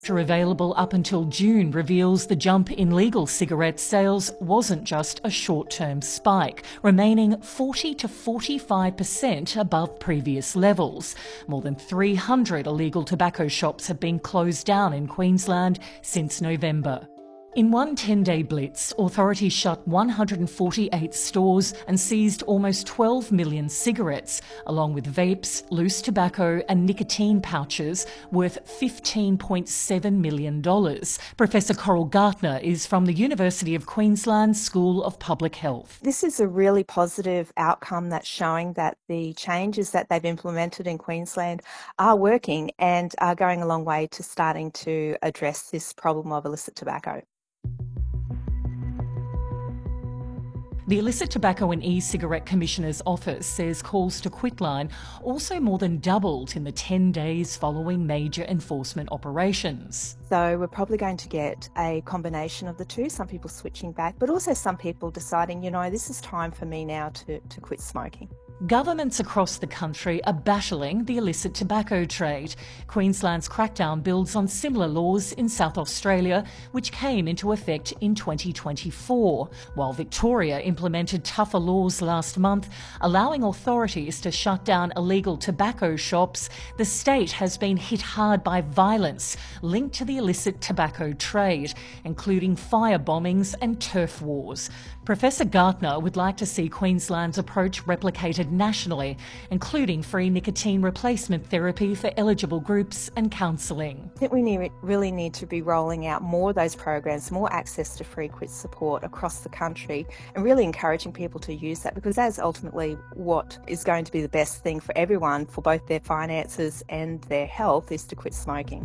Available up until June reveals the jump in legal cigarette sales wasn't just a short-term spike, remaining 40 to 45% above previous levels. More than 300 illegal tobacco shops have been closed down in Queensland since November. In one 10-day blitz, authorities shut 148 stores and seized almost 12 million cigarettes, along with vapes, loose tobacco and nicotine pouches worth $15.7 million. Professor Coral Gartner is from the University of Queensland School of Public Health. This is a really positive outcome that's showing that the changes that they've implemented in Queensland are working and are going a long way to starting to address this problem of illicit tobacco. The Illicit Tobacco and E-Cigarette Commissioner's Office says calls to Quitline also more than doubled in the 10 days following major enforcement operations. So we're probably going to get a combination of the two, some people switching back, but also some people deciding, this is time for me now to quit smoking. Governments across the country are battling the illicit tobacco trade. Queensland's crackdown builds on similar laws in South Australia, which came into effect in 2024, while Victoria implemented tougher laws last month, allowing authorities to shut down illegal tobacco shops. The state has been hit hard by violence linked to the illicit tobacco trade, including fire bombings and turf wars. Professor Gartner would like to see Queensland's approach replicated nationally, including free nicotine replacement therapy for eligible groups and counselling. I think we really need to be rolling out more of those programs, more access to free quit support across the country, and really encouraging people to use that, because that's ultimately what is going to be the best thing for everyone, for both their finances and their health, is to quit smoking.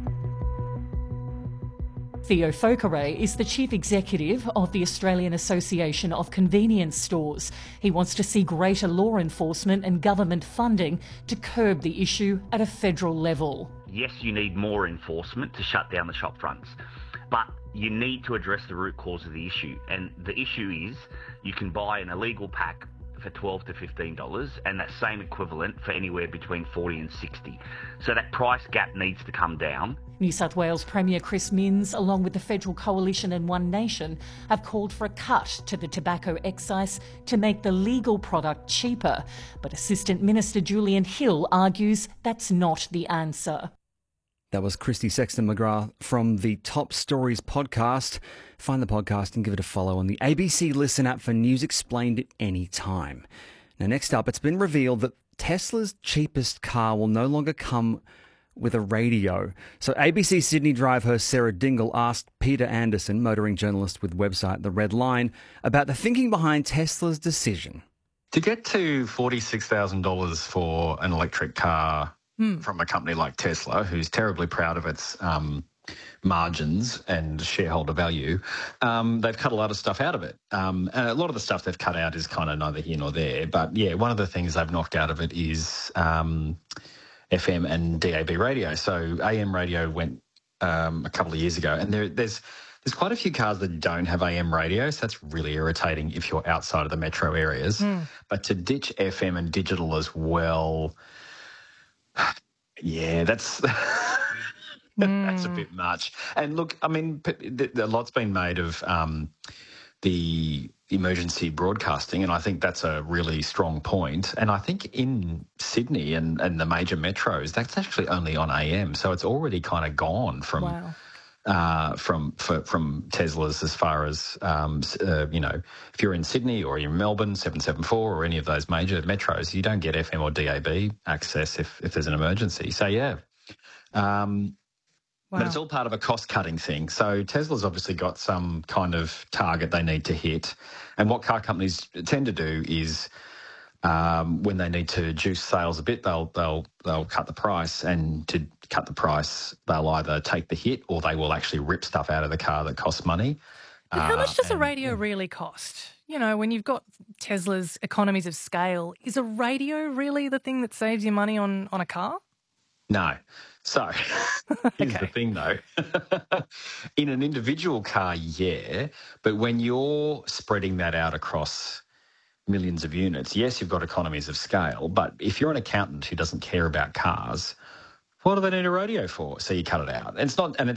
Theo Fokere is the Chief Executive of the Australian Association of Convenience Stores. He wants to see greater law enforcement and government funding to curb the issue at a federal level. Yes, you need more enforcement to shut down the shop fronts, but you need to address the root cause of the issue. And the issue is you can buy an illegal pack for $12 to $15 and that same equivalent for anywhere between $40 and $60. So that price gap needs to come down. New South Wales Premier Chris Minns, along with the Federal Coalition and One Nation, have called for a cut to the tobacco excise to make the legal product cheaper. But Assistant Minister Julian Hill argues that's not the answer. That was Christy Sexton-McGrath from the Top Stories podcast. Find the podcast and give it a follow on the ABC Listen app for news explained at any time. Now, next up, it's been revealed that Tesla's cheapest car will no longer come with a radio. So ABC Sydney driver Sarah Dingle asked Peter Anderson, motoring journalist with website The Red Line, about the thinking behind Tesla's decision. To get to $46,000 for an electric car from a company like Tesla, who's terribly proud of its margins and shareholder value, they've cut a lot of stuff out of it. And a lot of the stuff they've cut out is kind of neither here nor there. But yeah, one of the things they've knocked out of it is FM and DAB radio. So AM radio went a couple of years ago, and there's quite a few cars that don't have AM radio, so that's really irritating if you're outside of the metro areas. But to ditch FM and digital as well, yeah, that's that's a bit much. And look, I mean, a lot's been made of the emergency broadcasting, and I think that's a really strong point. And I think in Sydney and the major metros, that's actually only on AM, so it's already kind of gone from Teslas as far as if you're in Sydney or you're in Melbourne, 774 or any of those major metros, you don't get FM or DAB access if there's an emergency. So yeah. But it's all part of a cost-cutting thing. So Tesla's obviously got some kind of target they need to hit. And what car companies tend to do is when they need to juice sales a bit, they'll cut the price. And to cut the price, they'll either take the hit or they will actually rip stuff out of the car that costs money. But how much does a radio really cost? You know, when you've got Tesla's economies of scale, is a radio really the thing that saves you money on a car? No. So here's the thing, though. In an individual car, yeah, but when you're spreading that out across millions of units, yes, you've got economies of scale, but if you're an accountant who doesn't care about cars, What do they need a radio for? So you cut it out. It's not, and